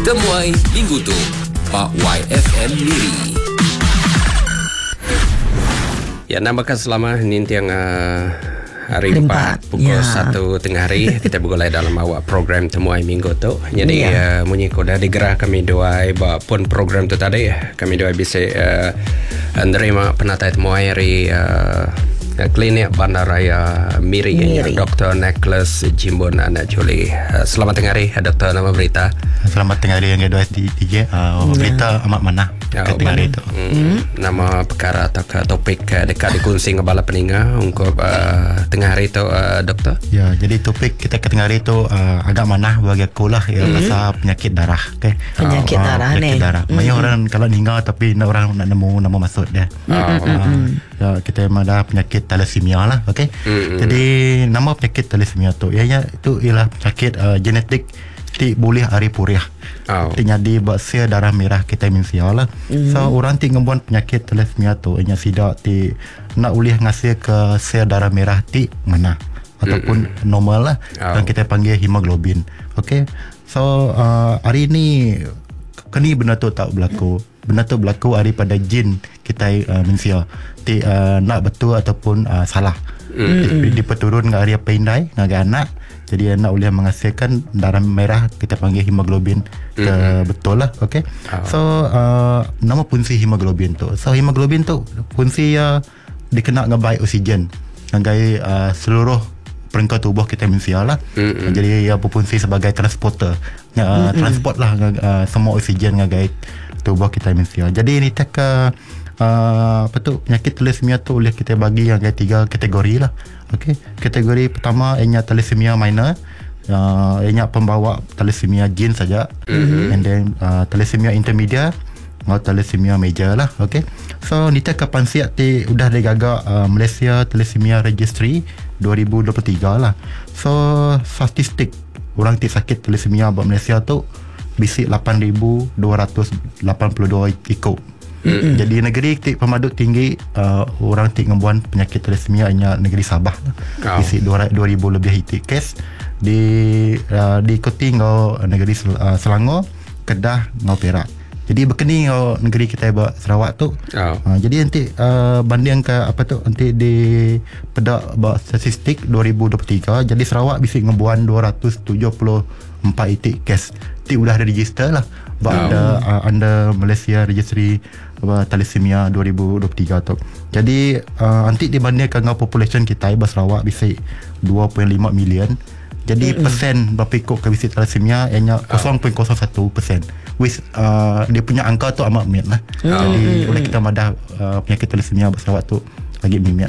Temuai Minggu tu Pak YFM Miri. Ya, namakan selama nintiang hari 4 pukul 1 tengah hari kita bergolai dalam awak program Temuai Minggu tu. Jadi munyi ko dah digerah kami dua pun program tu tadi kami dua bisa menerima penatai temuai hari klinik Bandaraya Miri. Dr. Nicholas Jimbun Anak Juli. Selamat tengah hari Dr. Nama berita. Selamat tengah hari yang kedua di DJ. Berita amat mana tengah hari itu. Nama perkara atau topik dekat dikongsi ngebala peninga untuk tengah hari itu doktor. Ya, jadi topik kita ke tengah hari itu agak mana bagi aku lah ya, pasal penyakit darah. Okay? Penyakit darah ni. Banyak orang kalau dengar tapi orang nak nemu nama maksud dia. Ya, kita memang ada penyakit thalassemia lah. Okay? Jadi nama penyakit thalassemia tu itu ialah penyakit genetik boleh hari puriah. Jadi buat sel darah merah kita minsia lah. So orang ti ngebuan penyakit thalassemia tu ianya sidak ti nak boleh ngasih ke sel darah merah ti mana ataupun normal lah yang kita panggil hemoglobin. Okay. So hari ni kini benda tu tak berlaku. Benda tu berlaku daripada jin kita minsia ti nak betul ataupun salah. Diperturun ke area pendai dengan anak. Jadi anak boleh menghasilkan darah merah kita panggil hemoglobin betul lah. Okay. So nama fungsi hemoglobin tu. So hemoglobin tu fungsi dikena ngebaik oksigen ngai seluruh peringkat tubuh kita manusia lah. Jadi ia berfungsi sebagai transporter. Transport lah semua oksigen ngai tubuh kita manusia. Jadi ini penyakit thalassemia tu boleh kita bagi yang 3 kategori lah. Okay. Kategori pertama ianya thalassemia minor, ianya pembawa thalassemia gene saja. And then thalassemia intermediate atau thalassemia major lah. Okay. So ni kapan siap udah digagak Malaysia Thalassemia Registry 2023 lah. So statistik orang sakit thalassemia buat Malaysia tu bisik 8,282 ikut. Jadi negeri pemaduk tinggi orang ngebuan penyakit thalassemia hanya negeri Sabah isi 2,000 lebih kes diikuti ngau negeri Selangor, Kedah, ngau Perak. Jadi berkeni ngau negeri kita buat Sarawak tu. Jadi nanti banding ke nanti di pedak buat statistik 2023 jadi Sarawak bisa ngebuan 274 kes. Ti udah ada register lah ada under Malaysia Registry Thalassemia 2023 tu. Jadi nanti dibandingkan dengan population kita Sarawak bisa 2.5 million. Jadi persen berapa ikut ke visit thalassemia ianya 0.01%. Which dia punya angka tu amat mid lah. Jadi oleh kita madah penyakit thalassemia Sarawak tu lagi mimik.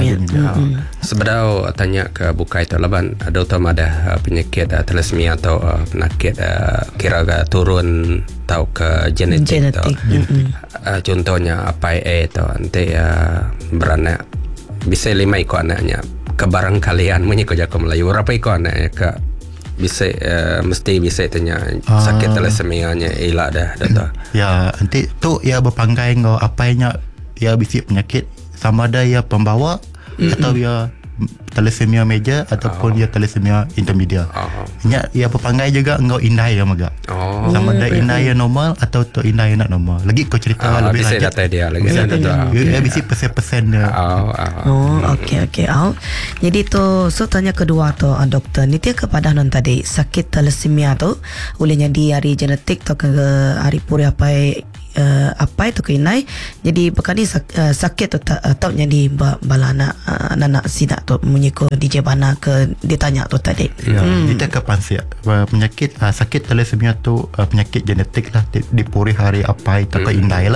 Sebenarnya tanya ke bukai tu laban doktor ada penyakit thalassemia atau penyakit kira turun atau ke genetik. Contohnya apa tu nanti beranak bisa 5 ikut anaknya kebarangkalian menyiko jako Melayu berapa ikut anaknya ke bisa mesti bisa tanya sakit thalassemia-nya elak dah doktor. Ya nanti tu ia berpanggai ngau apanya ia bisik penyakit sama ada ia pembawa atau ia thalassemia major ataupun ia thalassemia intermediate. Ia berpanggai juga engkau indai yang megak. Sama ada indai yang normal atau tu indai yang nak normal. Lagi kau cerita lebih lanjut. Data dia lagi. Dia bisi persen dia. Okey. Jadi tu tanya kedua tu doktor. Ni dia kepada non tadi sakit thalassemia tu boleh jadi hari genetik atau ke hari puri apa itu keinai jadi bekani sakit atau jadi bala anak sidak tu menyiko DJ Bana ke ditanya tu tadi. Kita kapan siap penyakit sakit thalassemia tu penyakit genetik lah dipuri hari apa itu keinai lah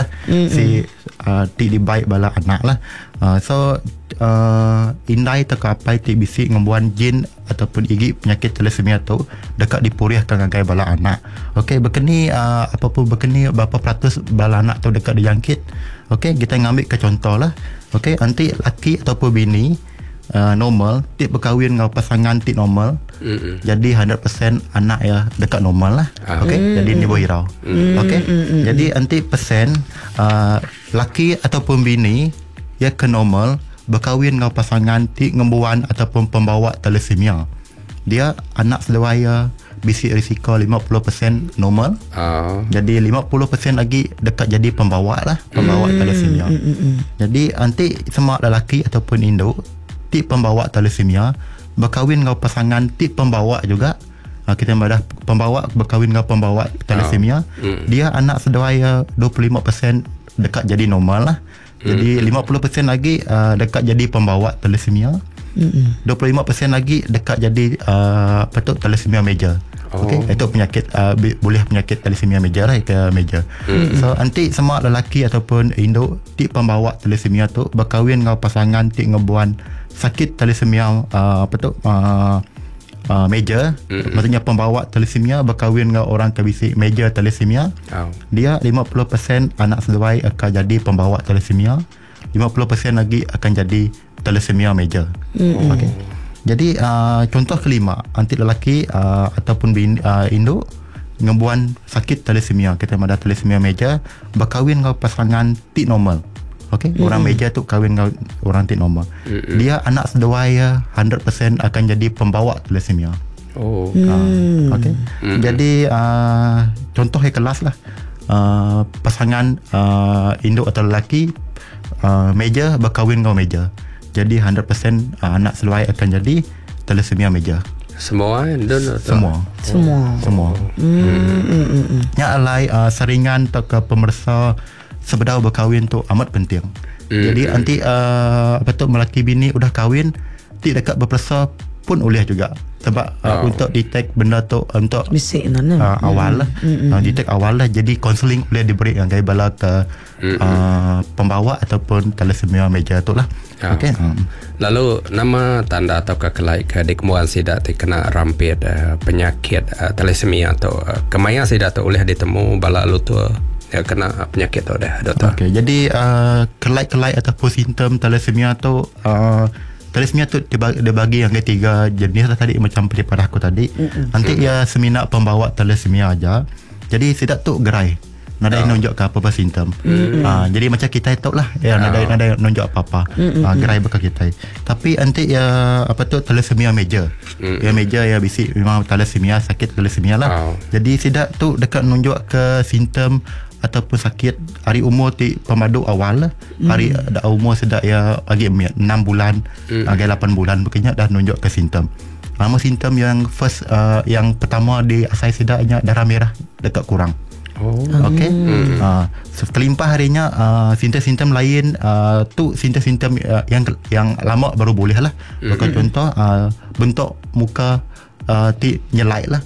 dibaik bala anak lah. So indai tak apa itu bisi ngebuan jin ataupun igi penyakit thalassemia tu dekat dipuriahkan dengan bala anak. Okey berkeni apapun berkeni berapa peratus bala anak tu dekat dijangkit. Okey kita ngambil ke contoh lah. Okey nanti laki ataupun bini normal tik berkahwin dengan pasangan tik normal. Jadi 100% anak ya dekat normal lah. Okey jadi ni berhirau. Okey jadi nanti persen laki ataupun bini ya ke normal berkahwin dengan pasangan tik ngembuan ataupun pembawa thalassemia. Dia anak sedawaya bisi risiko 50% normal. Jadi 50% lagi dekat jadi pembawa lah, pembawa thalassemia. Jadi nanti semua lelaki ataupun induk ti pembawa thalassemia berkahwin dengan pasangan ti pembawa juga. Kita dah pembawa berkahwin dengan pembawa thalassemia, dia anak sedaya 25% dekat jadi normal lah. Jadi 50% lagi dekat jadi pembawa thalassemia. 25% lagi dekat jadi thalassemia major. Okey, itu penyakit boleh penyakit thalassemia major lah, ke major. So nanti semua lelaki ataupun induk ti pembawa thalassemia tu berkahwin dengan pasangan ti ngebuan sakit thalassemia major, maksudnya pembawa thalassemia berkahwin dengan orang kebisi major thalassemia, dia 50% anak seduai akan jadi pembawa thalassemia, 50% lagi akan jadi thalassemia major. Okey. Jadi contoh kelima, nanti lelaki ataupun induk ngebuan sakit thalassemia, kita ada thalassemia major, berkahwin dengan pasangan ti normal. Okey, orang major tu kahwin dengan orang ti normal. Dia anak seduai 100% akan jadi pembawa thalassemia. Okey. Jadi contoh kelas lah, pasangan induk atau lelaki major berkahwin dengan major. Jadi 100% anak seluai akan jadi thalassemia major. Semua Semua. Yang alai saringan atau ke pemersa sebedau berkahwin tu amat penting. Jadi nanti melaki bini udah kahwin ti dekat berpersa pun boleh juga. Sebab untuk detect benda tu untuk bisik awal lah, detect awal lah. Jadi counselling boleh diberi yang gaya bala ke pembawa ataupun thalassemia major tu lah. Okay. Lalu nama tanda atau kekelai ke dikemuan sidak kena rampit penyakit thalassemia atau kemaya sidak tu boleh ditemu bala lu tu kena penyakit tu dah, doktor. Okey, jadi kelai-kelai ataupun simptom thalassemia tu thalassemia tu dia bagi yang ketiga jenis lah tadi, macam pada aku tadi. Nanti ia seminar pembawa thalassemia aja. Jadi sidak tu gerai. Nada nunjuk ke apa-apa simptom. Jadi macam kita tahu lah ya, nada nunjuk apa-apa. Gerai bekal kita. Tapi nanti ya thalassemia major. Ya major ya bisi memang thalassemia, sakit thalassemia lah. Jadi sidak tu dekat nunjuk ke simptom ataupun sakit hari umur ti pemadu awal lah. Hari dah umur sedak ya lagi 6 bulan, lagi 8 bulan bukannya dah nunjuk ke simptom. Nama simptom yang first yang pertama di asai sedaknya darah merah dekat kurang. Okey. Terlimpah harinya simptom-simptom lain tu simptom yang lama baru boleh lah. Contoh bentuk muka ti nyelai lah.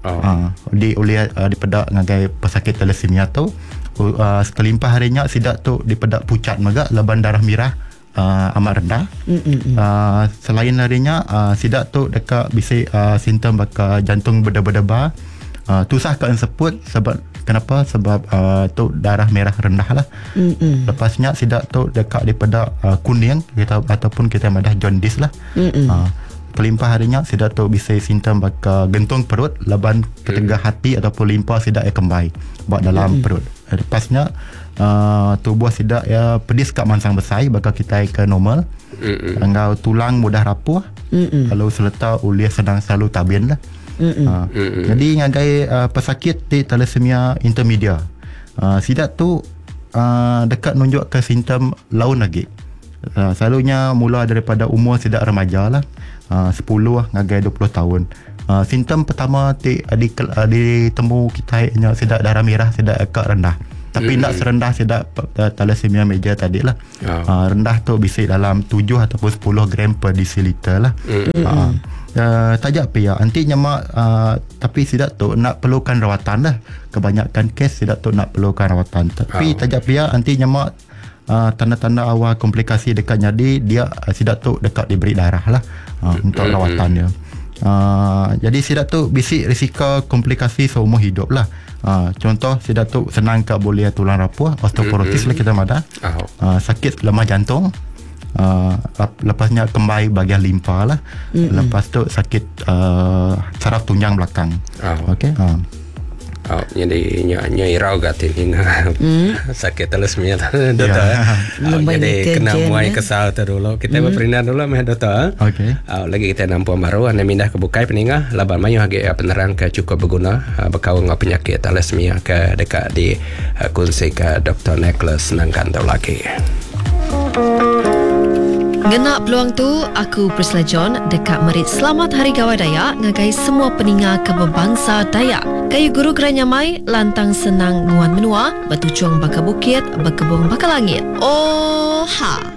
Dipedak ngagai pesakit thalassemia tu. Sekelimpah harinya sidak tu dipedak pucat megak, leban darah merah amat rendah. Selain harinya sidak tu dekat bisi simptom bakal jantung berdebar-debar, tusah ke sebut sebab kenapa? Sebab tu darah merah rendah lah. Lepasnya sidak tu dekat dipedak kuning kita ataupun kita madah jaundice lah. Kelimpah harinya sidak tu bisa simptom bakal gentung perut, leban ketegah hati ataupun limpah sidak kembai buat dalam perut. Lepasnya tubuh sidak ya pedis kat mansang besai bakal kita ke normal. Engkau tulang mudah rapuh. Kalau seleta uliah sedang selalu tabin lah. Jadi ngagai pesakit di thalassemia intermedia, sidak tu dekat nunjuk ke simptom laun lagi. Selalunya mula daripada umur sidak remaja lah, 10 lah ngagai 20 tahun. Simptom pertama ditemu kita sidak darah merah sidak agak rendah. Tapi tak serendah sidak thalassemia major tadi lah. Rendah tu bisa dalam 7 ataupun 10 gram per desiliter lah. Tajak pia nanti nyemak tapi sidak tu nak perlukan rawatan lah. Kebanyakan kes sidak tu nak perlukan rawatan. Tapi tajak pia nanti nyemak tanda-tanda awal komplikasi dekat nyadi, dia sidak tu dekat diberi darah lah untuk rawatan dia. Jadi sidak tu bisi risiko komplikasi seumur hidup lah. Contoh sidak tu senang ke boleh tulang rapuh, osteoporosis lah kita ada. Sakit lemah jantung. Lepasnya kembai bahagian limpa lah. Lepas tu sakit saraf tunjang belakang. Okey. Jadi nyai rau gatin hingga sakit telusmia doktor. Jadi kena muai kesal tu dulu. Kita berperindah dulu meh doktor. Okey. Lagi kita nampu baru anda mindah ke bukai peningah laban mayu hagi penerang ke cukup berguna berkau ngau penyakit telusmia ke dekat di kunci ke Dr. Nicholas nangkan tau lagi. Genak peluang tu, aku Priscilla John dekat merit Selamat Hari Gawai Dayak ngagai semua peningat ke berbangsa Dayak. Kayu guru keranya mai, lantang senang nguan menua, bertujuan baka bukit, berkebun baka langit. Oh ha!